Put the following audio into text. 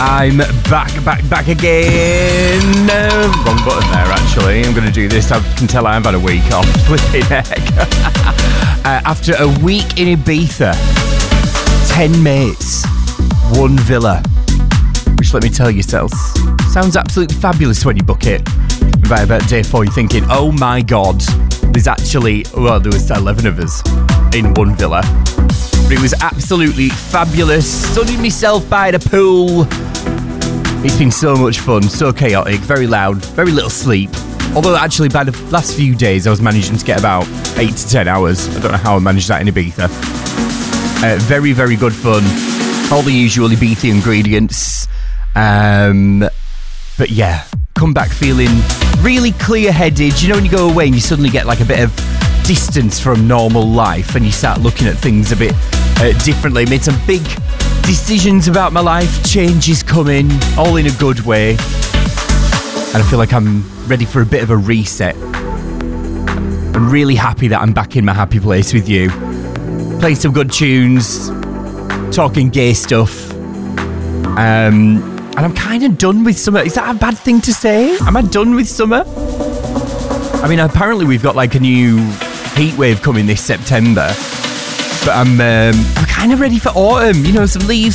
I'm back again. Wrong button there, actually. I'm going to do this. I can tell I've had a week off. Flipping heck. After a week in Ibiza, 10 mates, 1 villa. Which, let me tell you, sounds absolutely fabulous when you book it. And by about day 4, you're thinking, oh my God, there was 11 of us in 1 villa. But it was absolutely fabulous. Sunning myself by the pool. It's been so much fun, so chaotic, very loud, very little sleep. Although actually by the last few days I was managing to get about 8 to 10 hours. I don't know how I managed that in Ibiza. Very, very good fun. All the usual Ibiza ingredients. But yeah, come back feeling really clear-headed. You know when you go away and you suddenly get like a bit of distance from normal life and you start looking at things a bit differently. Made some big decisions about my life, changes coming, all in a good way. And I feel like I'm ready for a bit of a reset. I'm really happy that I'm back in my happy place with you. Playing some good tunes, talking gay stuff. And I'm kind of done with summer. Is that a bad thing to say? Am I done with summer? I mean, apparently we've got like a new heat wave coming this September. But I'm kind of ready for autumn. You know, some leaves